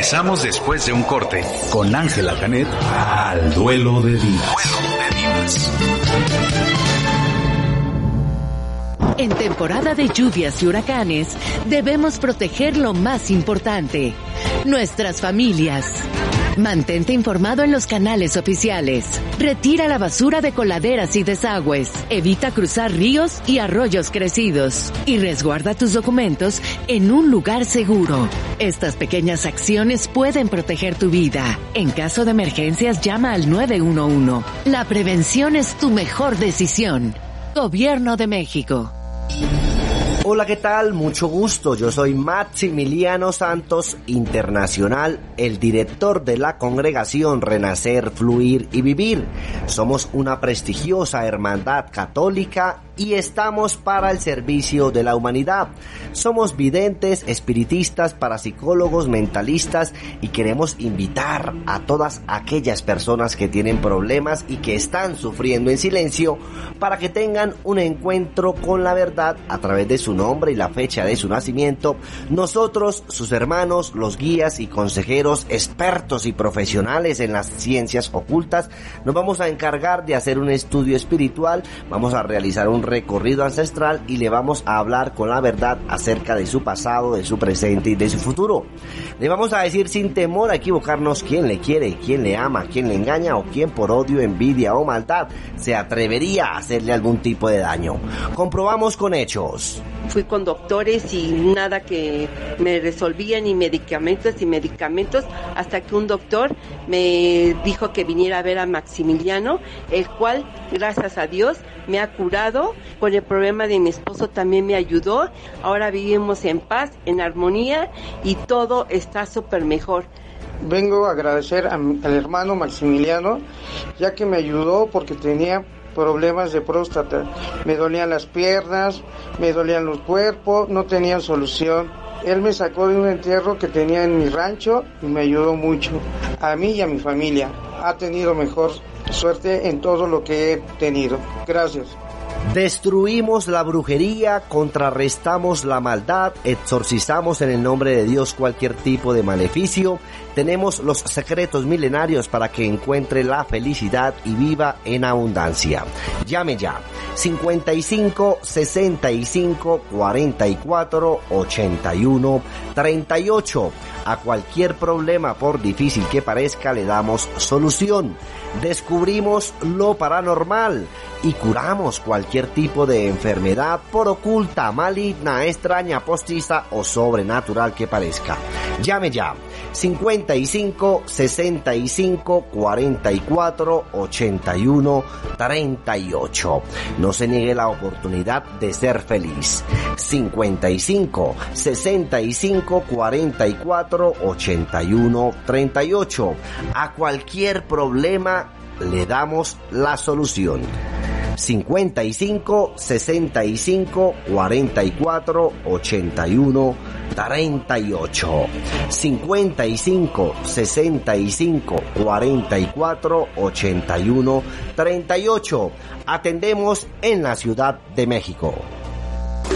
Regresamos después de un corte con Ángela Canet al Duelo de Divas. En temporada de lluvias y huracanes, debemos proteger lo más importante, nuestras familias. Mantente informado en los canales oficiales. Retira la basura de coladeras y desagües. Evita cruzar ríos y arroyos crecidos. Y resguarda tus documentos en un lugar seguro. Estas pequeñas acciones pueden proteger tu vida. En caso de emergencias, llama al 911. La prevención es tu mejor decisión. Gobierno de México. Hola, ¿qué tal? Mucho gusto. Yo soy Maximiliano Santos Internacional, el director de la congregación Renacer, Fluir y Vivir. Somos una prestigiosa hermandad católica y estamos para el servicio de la humanidad. Somos videntes, espiritistas, parapsicólogos, mentalistas y queremos invitar a todas aquellas personas que tienen problemas y que están sufriendo en silencio para que tengan un encuentro con la verdad a través de su nombre y la fecha de su nacimiento. Nosotros, sus hermanos, los guías y consejeros, expertos y profesionales en las ciencias ocultas, nos vamos a encargar de hacer un estudio espiritual, vamos a realizar un recorrido ancestral y le vamos a hablar con la verdad acerca de su pasado, de su presente y de su futuro. Le vamos a decir sin temor a equivocarnos quién le quiere, quién le ama, quién le engaña o quién por odio, envidia o maldad se atrevería a hacerle algún tipo de daño. Comprobamos con hechos. Fui con doctores y nada que me resolvían, y medicamentos, hasta que un doctor me dijo que viniera a ver a Maximiliano, el cual, gracias a Dios, me ha curado. Con el problema de mi esposo también me ayudó. Ahora vivimos en paz, en armonía y todo está súper mejor. Vengo a agradecer al hermano Maximiliano, ya que me ayudó porque tenía problemas de próstata. Me dolían las piernas, me dolían los cuerpos, no tenían solución. Él me sacó de un entierro que tenía en mi rancho y me ayudó mucho, a mí y a mi familia. Ha tenido mejor suerte en todo lo que he tenido. Gracias. Destruimos la brujería, contrarrestamos la maldad, exorcizamos en el nombre de Dios cualquier tipo de maleficio. Tenemos los secretos milenarios para que encuentre la felicidad y viva en abundancia. Llame ya. 55 65 44 81 38. A cualquier problema, por difícil que parezca, le damos solución. Descubrimos lo paranormal y curamos cualquier tipo de enfermedad, por oculta, maligna, extraña, postiza o sobrenatural que parezca. Llame ya. 55 65 44 81 38. No se niegue la oportunidad de ser feliz. 55 65 44 81 38. A cualquier problema le damos la solución. 55 65 44 81 38. 55 65 44 81 38. Atendemos en la Ciudad de México.